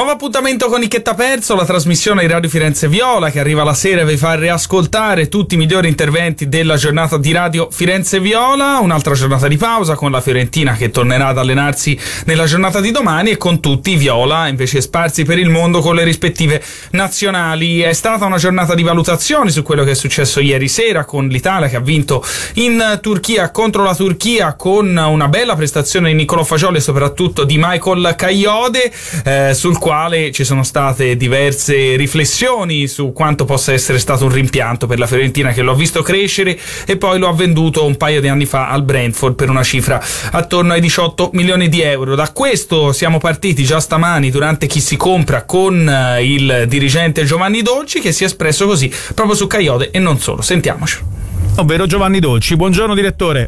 Nuovo appuntamento con Nicchetta Perso, la trasmissione di Radio Firenze Viola che arriva la sera e vi fa riascoltare tutti i migliori interventi della giornata di Radio Firenze Viola. Un'altra giornata di pausa con la Fiorentina che tornerà ad allenarsi nella giornata di domani e con tutti i viola invece sparsi per il mondo con le rispettive nazionali. È stata una giornata di valutazioni su quello che è successo ieri sera con l'Italia che ha vinto in Turchia contro la Turchia con una bella prestazione di Niccolò Fagioli e soprattutto di Michael Kayode, sul quale ci sono state diverse riflessioni su quanto possa essere stato un rimpianto per la Fiorentina, che lo ha visto crescere e poi lo ha venduto un paio di anni fa al Brentford per una cifra attorno ai 18 milioni di euro. Da questo siamo partiti già stamani durante Chi si compra con il dirigente Giovanni Dolci, che si è espresso così proprio su Kayode e non solo. Sentiamoci. Ovvero Giovanni Dolci. Buongiorno direttore.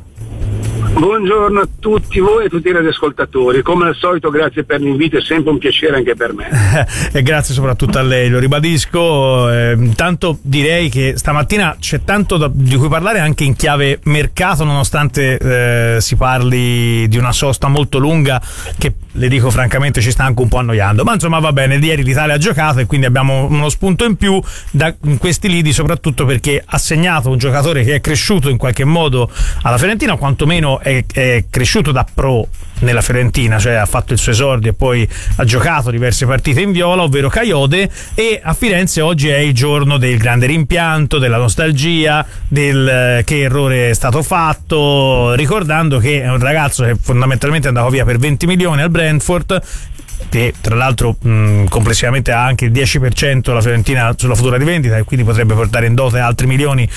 Buongiorno a tutti voi e a tutti i radioascoltatori. Come al solito grazie per l'invito, è sempre un piacere anche per me. E grazie soprattutto a lei, lo ribadisco. Intanto direi che stamattina c'è tanto di cui parlare anche in chiave mercato, nonostante si parli di una sosta molto lunga che, le dico francamente, ci sta anche un po' annoiando. Ma insomma va bene, ieri l'Italia ha giocato e quindi abbiamo uno spunto in più da questi lidi, soprattutto perché ha segnato un giocatore che è cresciuto in qualche modo alla Fiorentina, quantomeno è cresciuto da pro nella Fiorentina, cioè ha fatto il suo esordio e poi ha giocato diverse partite in viola, ovvero Kayode, e a Firenze oggi è il giorno del grande rimpianto, della nostalgia, del che errore è stato fatto, ricordando che è un ragazzo che fondamentalmente è andato via per 20 milioni al Brentford, che tra l'altro complessivamente ha anche il 10% la Fiorentina sulla futura rivendita e quindi potrebbe portare in dote altri milioni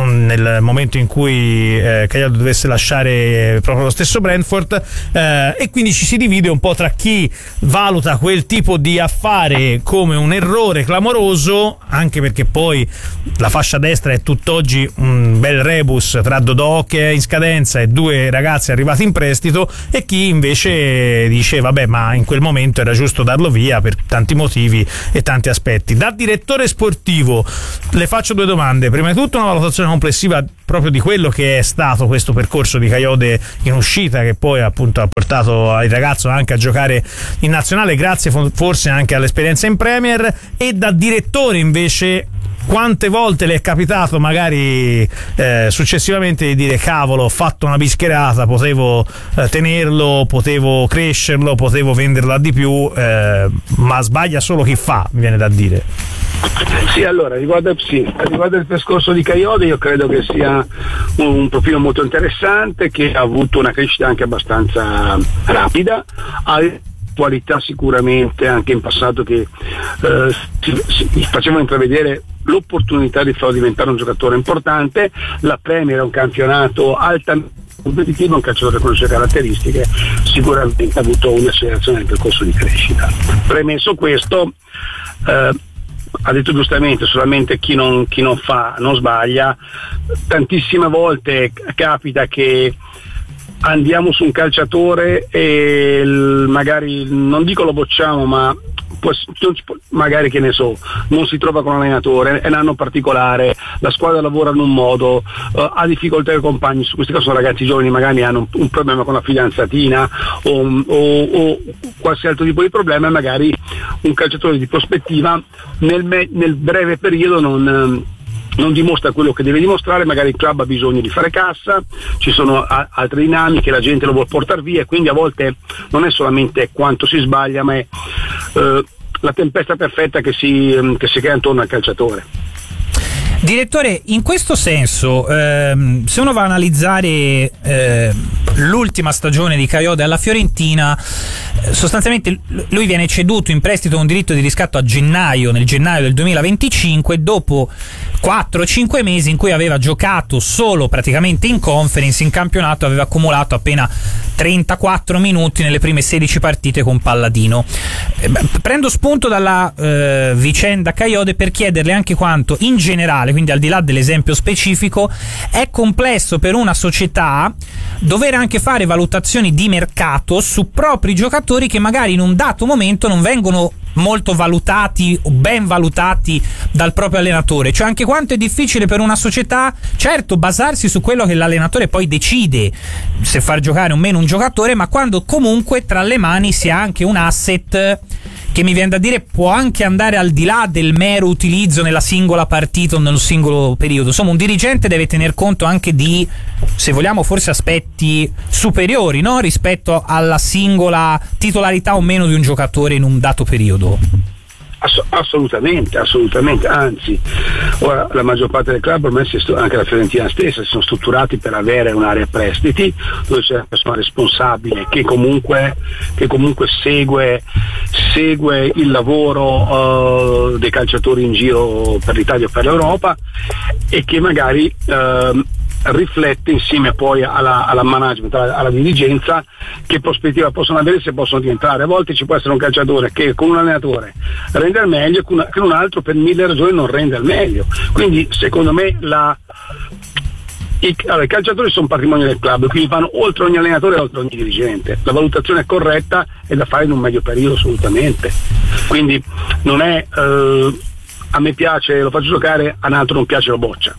nel momento in cui Kayode dovesse lasciare proprio lo stesso Brentford, e quindi ci si divide un po' tra chi valuta quel tipo di affare come un errore clamoroso, anche perché poi la fascia destra è tutt'oggi un bel rebus tra Dodò che è in scadenza e due ragazzi arrivati in prestito, e chi invece dice vabbè, ma in quel momento era giusto darlo via per tanti motivi e tanti aspetti. Da direttore sportivo le faccio due domande. Prima di tutto una valutazione complessiva proprio di quello che è stato questo percorso di Kayode in uscita, che poi appunto ha portato il ragazzo anche a giocare in nazionale, grazie forse anche all'esperienza in Premier. E da direttore invece, quante volte le è capitato magari successivamente di dire cavolo, ho fatto una bischerata, potevo tenerlo, potevo crescerlo, potevo venderlo a di più, ma sbaglia solo chi fa, mi viene da dire. Sì, allora riguardo il percorso di Kayode, io credo che sia un profilo molto interessante, che ha avuto una crescita anche abbastanza rapida, ha qualità sicuramente anche in passato che si facevano intravedere l'opportunità di farlo diventare un giocatore importante. La Premier è un campionato altamente competitivo, un calciatore con le sue caratteristiche, sicuramente ha avuto un'accelerazione nel percorso di crescita. Premesso questo, ha detto giustamente, solamente chi non fa non sbaglia. Tantissime volte capita che andiamo su un calciatore e magari, non dico lo bocciamo, ma magari, che ne so, non si trova con un allenatore, è un anno particolare, la squadra lavora in un modo, ha difficoltà con i compagni. Su questi casi sono ragazzi giovani, magari hanno un problema con la fidanzatina o qualsiasi altro tipo di problema, e magari un calciatore di prospettiva nel breve periodo non dimostra quello che deve dimostrare, magari il club ha bisogno di fare cassa, ci sono altre dinamiche, la gente lo vuole portare via, e quindi a volte non è solamente quanto si sbaglia, ma è la tempesta perfetta che si crea intorno al calciatore. Direttore, in questo senso, se uno va a analizzare l'ultima stagione di Kayode alla Fiorentina, sostanzialmente lui viene ceduto in prestito con diritto di riscatto nel gennaio del 2025, dopo 4-5 mesi in cui aveva giocato solo praticamente in Conference. In campionato aveva accumulato appena 34 minuti nelle prime 16 partite con Palladino. Prendo spunto dalla vicenda Kayode per chiederle anche quanto in generale, quindi al di là dell'esempio specifico, è complesso per una società dover anche fare valutazioni di mercato su propri giocatori che magari in un dato momento non vengono molto valutati o ben valutati dal proprio allenatore. Cioè anche quanto è difficile per una società, certo, basarsi su quello che l'allenatore poi decide se far giocare o meno un giocatore, ma quando comunque tra le mani si ha anche un asset che mi viene da dire può anche andare al di là del mero utilizzo nella singola partita o nello singolo periodo. Insomma, un dirigente deve tener conto anche di, se vogliamo, forse aspetti superiori, no? Rispetto alla singola titolarità o meno di un giocatore in un dato periodo. Assolutamente, anzi, ora la maggior parte del club, ormai anche la Fiorentina stessa, si sono strutturati per avere un'area prestiti dove c'è una persona responsabile che comunque segue il lavoro dei calciatori in giro per l'Italia o per l'Europa, e che magari riflette insieme poi alla management, alla dirigenza, che prospettiva possono avere, se possono diventare. A volte ci può essere un calciatore che con un allenatore rende al meglio, che un altro per 1000 ragioni non rende al meglio. Quindi secondo me i calciatori sono patrimonio del club, quindi vanno oltre ogni allenatore e oltre ogni dirigente. La valutazione è corretta e da fare in un medio periodo, assolutamente. Quindi non è a me piace, lo faccio giocare, a un altro non piace, lo boccia.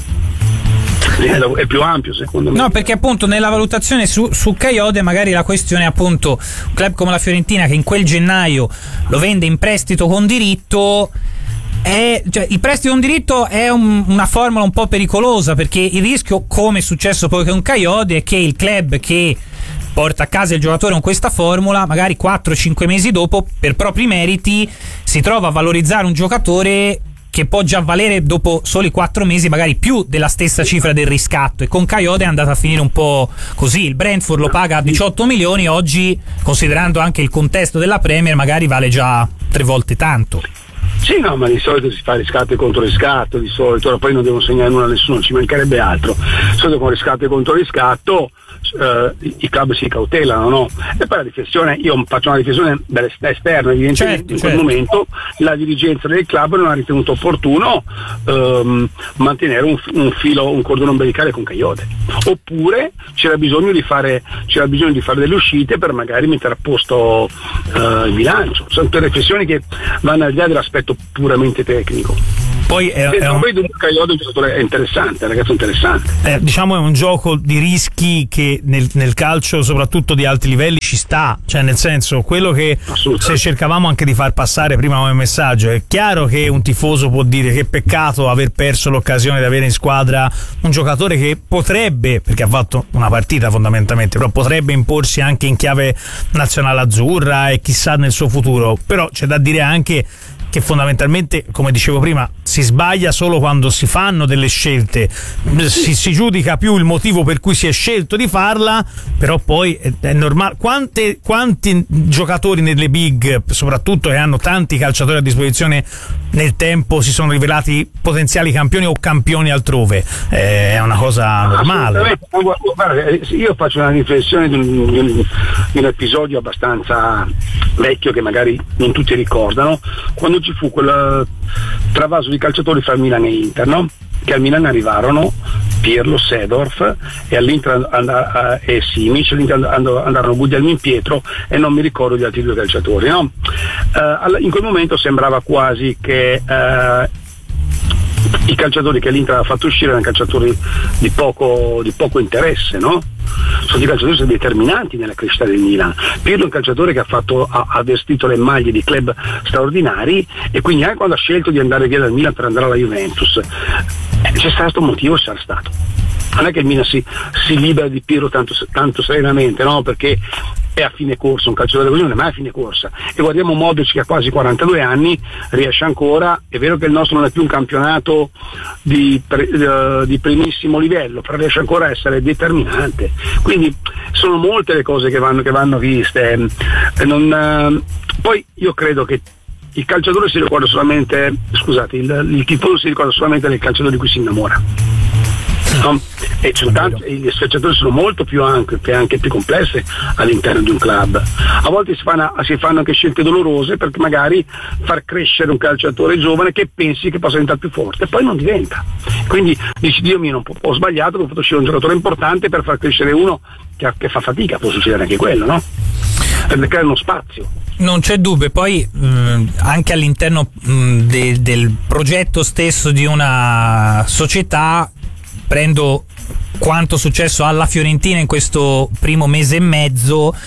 È più ampio, secondo me. No, perché appunto nella valutazione su Kayode magari la questione è appunto un club come la Fiorentina che in quel gennaio lo vende in prestito con diritto. Cioè, il prestito con diritto è una formula un po' pericolosa, perché il rischio, come è successo poi con Kayode, è che il club che porta a casa il giocatore con questa formula, magari 4-5 mesi dopo, per propri meriti, si trova a valorizzare un giocatore che può già valere dopo soli 4 mesi magari più della stessa cifra del riscatto, e con Kayode è andata a finire un po' così. Il Brentford lo paga a 18 milioni, oggi, considerando anche il contesto della Premier, magari vale già 3 volte tanto. Sì, no, ma di solito si fa riscatto e controriscatto, di solito. Ora poi non devo segnare nulla a nessuno, ci mancherebbe altro. Di solito con riscatto e controriscatto i club si cautelano, no? E poi la riflessione, io faccio una riflessione da esterno, evidentemente. In quel momento la dirigenza del club non ha ritenuto opportuno mantenere un cordone ombelicale con Kayode, oppure c'era bisogno di fare delle uscite per magari mettere a posto il bilancio. Sono tutte riflessioni che vanno al di là dell'aspetto puramente tecnico. Poi vedo un Kayode, un giocatore interessante, un ragazzo interessante. Diciamo è un gioco di rischi che nel calcio, soprattutto di alti livelli, ci sta, cioè nel senso, quello che se cercavamo anche di far passare prima come messaggio, è chiaro che un tifoso può dire che peccato aver perso l'occasione di avere in squadra un giocatore che potrebbe, perché ha fatto una partita fondamentalmente, però potrebbe imporsi anche in chiave nazionale azzurra e chissà nel suo futuro. Però c'è da dire anche che fondamentalmente, come dicevo prima, si sbaglia solo quando si fanno delle scelte, si giudica più il motivo per cui si è scelto di farla, però poi è normale. Quanti giocatori nelle big, soprattutto che hanno tanti calciatori a disposizione nel tempo, si sono rivelati potenziali campioni o campioni altrove? È una cosa normale. Guarda, io faccio una riflessione di un episodio abbastanza vecchio che magari non tutti ricordano, quando ci fu quel travaso di calciatori fra Milan e Inter, no? Che al Milan arrivarono Pirlo, Seedorf, e all'Inter e Simic, all'Inter andarono Guglielmin Pietro e non mi ricordo gli altri 2 calciatori, no? In quel momento sembrava quasi che i calciatori che l'Inter ha fatto uscire erano calciatori di poco interesse, no? Sono dei calciatori determinanti nella crescita del Milan. Pirlo è un calciatore che ha vestito le maglie di club straordinari, e quindi anche quando ha scelto di andare via dal Milan per andare alla Juventus c'è stato un motivo, sarà stato. Non è che il Milan si libera di Pirlo tanto serenamente, no? Perché è a fine corsa, un calciatore così non è mai a fine corsa. E guardiamo Modric che ha quasi 42 anni, riesce ancora. È vero che il nostro non è più un campionato di primissimo livello, però riesce ancora a essere determinante. Quindi sono molte le cose che vanno viste. Poi io credo che il calciatore si ricorda solamente, scusate, il tifoso si ricorda solamente del calciatore di cui si innamora. No? E gli sfacciatori sono molto più anche più complesse all'interno di un club. A volte si fanno anche scelte dolorose, perché magari far crescere un calciatore giovane che pensi che possa diventare più forte e poi non diventa. Quindi dici, Dio mio, ho sbagliato, ho fatto uscire un giocatore importante per far crescere uno che fa fatica. Può succedere anche quello, no? Per creare uno spazio. Non c'è dubbio. Poi anche all'interno del progetto stesso di una società, prendo quanto successo alla Fiorentina in questo primo mese e mezzo,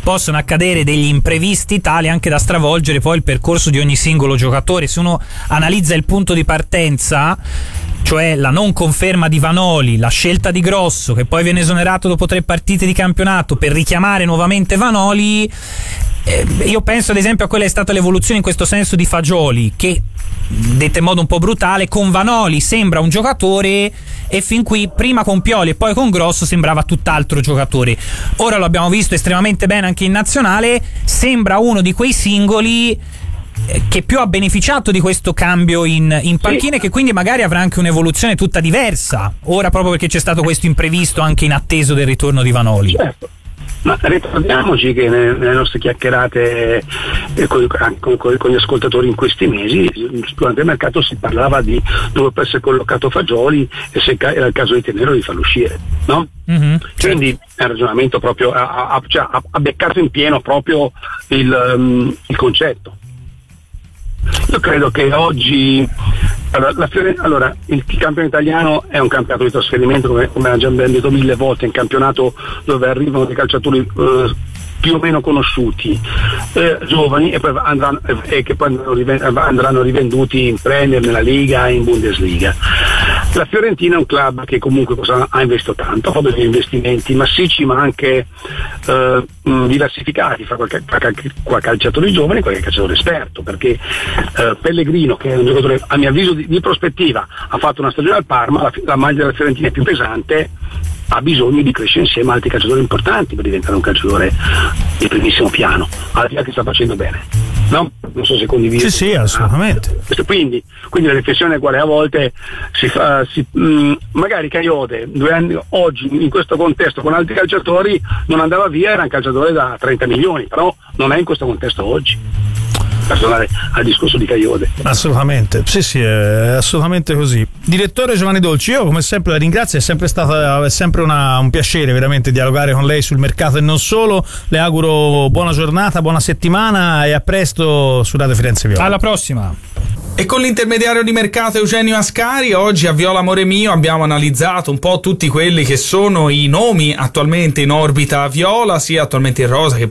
possono accadere degli imprevisti tali anche da stravolgere poi il percorso di ogni singolo giocatore. Se uno analizza il punto di partenza, cioè la non conferma di Vanoli, la scelta di Grosso che poi viene esonerato dopo 3 partite di campionato per richiamare nuovamente Vanoli, io penso ad esempio a quella è stata l'evoluzione in questo senso di Fagioli, che detta in modo un po' brutale con Vanoli sembra un giocatore e fin qui prima con Pioli e poi con Grosso sembrava tutt'altro giocatore. Ora lo abbiamo visto estremamente bene anche in nazionale, sembra uno di quei singoli che più ha beneficiato di questo cambio in panchina e che quindi magari avrà anche un'evoluzione tutta diversa ora, proprio perché c'è stato questo imprevisto anche in atteso del ritorno di Vanoli. Certo. Ma ricordiamoci che nelle nostre chiacchierate con gli ascoltatori in questi mesi, durante il mercato si parlava di dove può essere collocato Fagioli e se era il caso di tenerlo di farlo uscire, no? Mm-hmm, quindi è un ragionamento proprio ha beccato in pieno proprio il concetto. Io credo che oggi il campionato italiano è un campionato di trasferimento, come ha già ben detto 1000 volte, è un campionato dove arrivano dei calciatori più o meno conosciuti, giovani, e poi andranno rivenduti in Premier, nella Liga e in Bundesliga. La Fiorentina è un club che comunque ha investito tanto, ha fatto degli investimenti massicci ma anche diversificati fra qualche calciatore giovane e qualche calciatore esperto, perché Pellegrino, che è un giocatore a mio avviso di prospettiva, ha fatto una stagione al Parma, la maglia della Fiorentina è più pesante, ha bisogno di crescere insieme a altri calciatori importanti per diventare un calciatore di primissimo piano, al di là che sta facendo bene, no? Non so se condividi. Sì, assolutamente. Quindi la riflessione è quale a volte magari Kayode 2 anni oggi in questo contesto con altri calciatori non andava via, era un calciatore da 30 milioni, però non è in questo contesto oggi, per tornare al discorso di Kayode. Assolutamente, sì, è assolutamente così. Direttore Giovanni Dolci, io come sempre la ringrazio, è sempre un piacere veramente dialogare con lei sul mercato e non solo. Le auguro buona giornata, buona settimana e a presto su Radio Firenze Viola. Alla prossima. E con l'intermediario di mercato Eugenio Ascari, oggi a Viola Amore Mio abbiamo analizzato un po' tutti quelli che sono i nomi attualmente in orbita viola, sia attualmente in rosa che